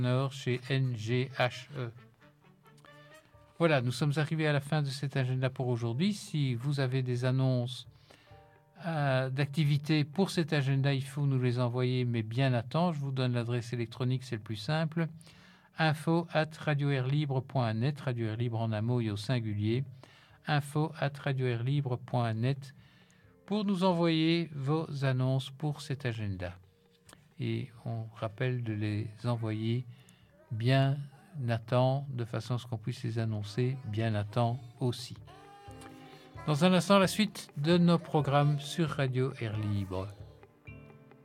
chez NGHE. Voilà, nous sommes arrivés à la fin de cet agenda pour aujourd'hui. Si vous avez des annonces d'activités pour cet agenda, il faut nous les envoyer, mais bien à temps. Je vous donne l'adresse électronique, c'est le plus simple. info@radioairlibre.net, Radio Air Libre en un mot et au singulier. info@radioairlibre.net pour nous envoyer vos annonces pour cet agenda. Et on rappelle de les envoyer bien à temps, de façon à ce qu'on puisse les annoncer bien à temps aussi. Dans un instant, la suite de nos programmes sur Radio Air Libre.